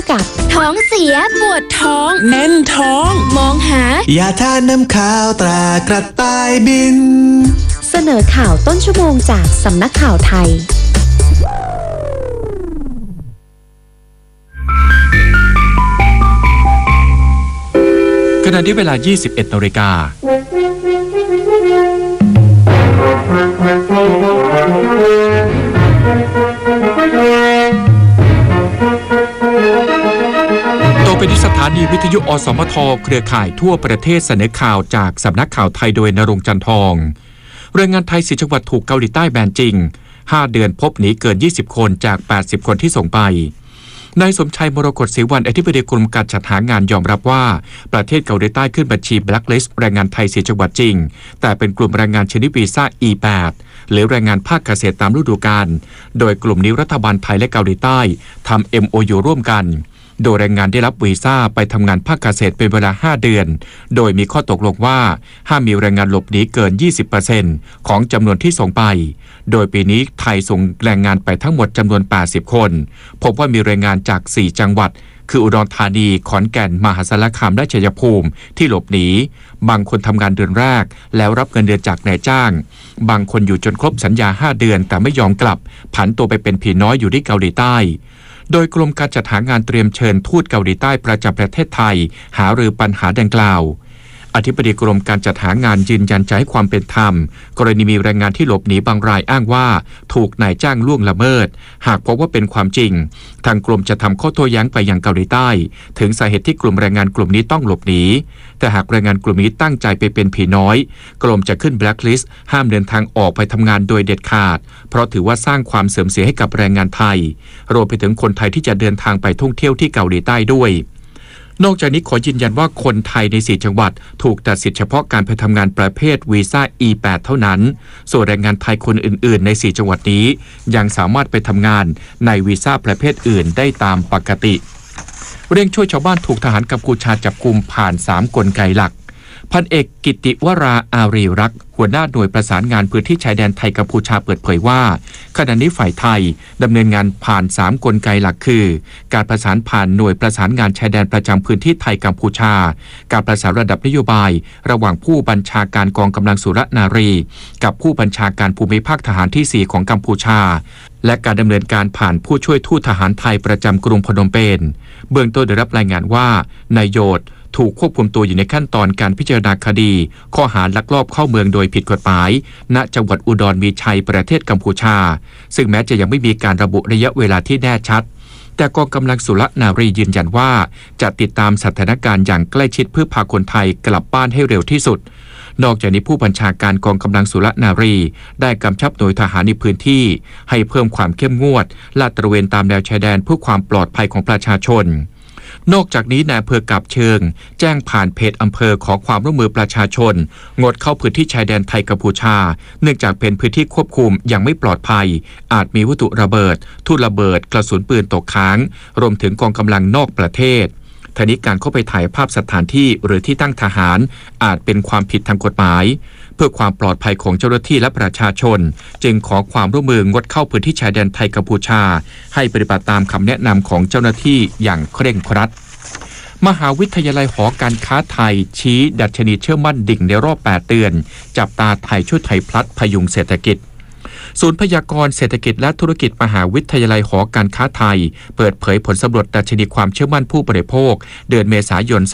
กับท้องเสียปวดท้องแน่นท้องมองหายาทาน้ำขาวตรากระต่ายบินเสนอข่าวต้นชั่วโมงจากสำนักข่าวไทยขณะที่เวลา 21 นาฬิกาต่อไปที่สถานีวิทยุอสมทเครือข่ายทั่วประเทศเสนอข่าวจากสำนักข่าวไทยโดยณรงค์ จันทองแรงงานไทย10จังหวัดถูกเกาหลีใต้แบนจริง5 เดือนพบหนีเกิน20คนจาก80คนที่ส่งไปนายสมชัยมรกตศรีวรรณอธิบดีกรมการจัดหางานยอมรับว่าประเทศเกาหลีใต้ขึ้นบัญชีแบล็คลิสต์แรงงานไทย10จังหวัดจริงแต่เป็นกลุ่มแรงงานชนิดวีซ่า E8 หรือแรงงานภาคเกษตรตามฤดูกาลโดยกลุ่มนี้รัฐบาลไทยและเกาหลีใต้ทำ MOU ร่วมกันโดยแรงงานได้รับวีซ่าไปทำงานภาคเกษตรเป็นเวลา5 เดือนโดยมีข้อตกลงว่าห้ามมีแรงงานหลบหนีเกิน 20% ของจำนวนที่ส่งไปโดยปีนี้ไทยส่งแรงงานไปทั้งหมดจำนวน80คนพบว่ามีแรงงานจาก4จังหวัดคืออุดรธานีขอนแก่นมหาสารคามและชัยภูมิที่หลบหนีบางคนทำงานเดือนแรกแล้วรับเงินเดือนจากนายจ้างบางคนอยู่จนครบสัญญา5 เดือนแต่ไม่ยอมกลับผันตัวไปเป็นผีน้อยอยู่ที่เกาหลีใต้โดยกรมการจัดหางานเตรียมเชิญทูตเกาหลีใต้ประจำประเทศไทยหารือปัญหาดังกล่าวอธิบดีกรมการจัดหางานยืนยันจะให้ความเป็นธรรมกรณีมีแรงงานที่หลบหนีบางรายอ้างว่าถูกนายจ้างล่วงละเมิดหากพบว่าเป็นความจริงทางกรมจะทำข้อโต้แย้งไปยังเกาหลีใต้ถึงสาเหตุที่กลุ่มแรงงานกลุ่มนี้ต้องหลบหนีแต่หากแรงงานกลุ่มนี้ตั้งใจไปเป็นผีน้อยกรมจะขึ้นแบล็คลิสต์ห้ามเดินทางออกไปทำงานโดยเด็ดขาดเพราะถือว่าสร้างความเสื่อมเสียให้กับแรงงานไทยรวมไปถึงคนไทยที่จะเดินทางไปท่องเที่ยวที่เกาหลีใต้ด้วยนอกจากนี้ขอยืนยันว่าคนไทยใน4จังหวัดถูกตัดสิทธิเฉพาะการไปทำงานประเภทวีซ่า E8 เท่านั้นส่วนแรงงานไทยคนอื่นๆใน4จังหวัดนี้ยังสามารถไปทำงานในวีซ่าประเภทอื่นได้ตามปกติเร่งช่วยชาวบ้านถูกทหารกัมพูชาจับกุมผ่าน3กลไกหลักพันเอกกิติวราอารีรักษ์หัวหน้าหน่วยประสานงานพื้นที่ชายแดนไทยกัมพูชาเปิดเผยว่าขณะนี้ฝ่ายไทยดำเนินงานผ่าน3กลไกหลักคือการประสานผ่านหน่วยประสานงานชายแดนประจำพื้นที่ไทยกัมพูชาการประสานระดับนโยบายระหว่างผู้บัญชาการกองกำลังสุรนารีกับผู้บัญชาการภูมิภาคทหารที่4ของกัมพูชาและการดำเนินการผ่านผู้ช่วยทูตทหารไทยประจำกรุงพนมเปญเบื้องต้นได้รับรายงานว่านายโยธถูกควบคุมตัวอยู่ในขั้นตอนการพิจารณาคดีข้อหาลักลอบเข้าเมืองโดยผิดกฎหมายณจังหวัดอุดรมีชัยประเทศกัมพูชาซึ่งแม้จะยังไม่มีการระบุระยะเวลาที่แน่ชัดแต่กองกำลังสุรนารียืนยันว่าจะติดตามสถานการณ์อย่างใกล้ชิดเพื่อพาคนไทยกลับบ้านให้เร็วที่สุดนอกจากนี้ผู้บัญชาการกองกำลังสุรนารีได้กำชับหน่วยทหารในพื้นที่ให้เพิ่มความเข้มงวดลาดตระเวนตามแนวชายแดนเพื่อความปลอดภัยของประชาชนนอกจากนี้นายอำเภอกาบเชิงแจ้งผ่านเพจอำเภอขอความร่วมมือประชาชนงดเข้าพื้นที่ชายแดนไทยกัมพูชาเนื่องจากเป็นพื้นที่ควบคุมยังไม่ปลอดภัยอาจมีวัตถุระเบิดทุ่นระเบิดกระสุนปืนตกค้างรวมถึงกองกำลังนอกประเทศทนี้การเข้าไปถ่ายภาพสถานที่หรือที่ตั้งทหารอาจเป็นความผิดทางกฎหมายเพื่อความปลอดภัยของเจ้าหน้าที่และประชาชนจึงขอความร่วมมืองดเข้าพื้นที่ชายแดนไทยกัมพูชาให้ปฏิบัติตามคำแนะนำของเจ้าหน้าที่อย่างเคร่งครัดมหาวิทยาลัยหอการค้าไทยชี้ดัชนีเชื่อมั่นดิ่งในรอบ8 เดือนจับตาไทยช่วยไทยพลัดพยุงเศรษฐกิจศูนย์พยากรณ์เศรษฐกิจและธุรกิจมหาวิทยาลัยหอการค้าไทยเปิดเผยผลสำรวจดัชนีความเชื่อมั่นผู้บริโภคเดือนเมษายน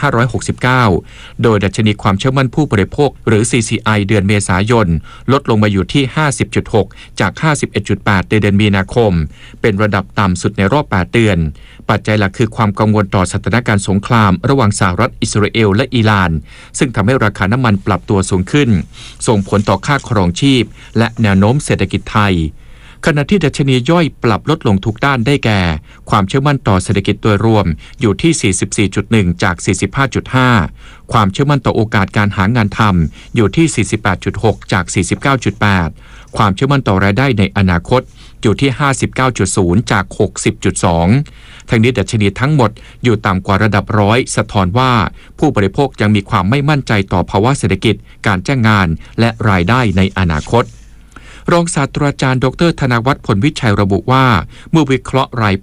2569 โดยดัชนีความเชื่อมั่นผู้บริโภคหรือ CCI เดือนเมษายนลดลงมาอยู่ที่ 50.6 จาก 51.8 ในเดือนมีนาคมเป็นระดับต่ำสุดในรอบ 8 เดือนปัจจัยหลักคือความกังวลต่อสถานการณ์สงครามระหว่างสหรัฐอิสราเอลและอิหร่านซึ่งทำให้ราคาน้ำมันปรับตัวสูงขึ้นส่งผลต่อค่าครองชีพและแนวโน้มเศรษฐกิจไทยขณะที่ดัชนีย่อยปรับลดลงทุกด้านได้แก่ความเชื่อมั่นต่อเศรษฐกิจโดยรวมอยู่ที่ 44.1 จาก 45.5 ความเชื่อมั่นต่อโอกาสการหางานทำอยู่ที่ 48.6 จาก 49.8 ความเชื่อมั่นต่อรายได้ในอนาคตอยู่ที่ 59.0 จาก 60.2 ทั้งนี้ดัชนีทั้งหมดอยู่ต่ำกว่าระดับ100สะท้อนว่าผู้บริโภคยังมีความไม่มั่นใจต่อภาวะเศรษฐกิจการจ้างงานและรายได้ในอนาคตรองศาสตราจารย์ดร.ธนวัฒน์ พลวิชัยระบุว่าเมื่อวิเคราะห์ราย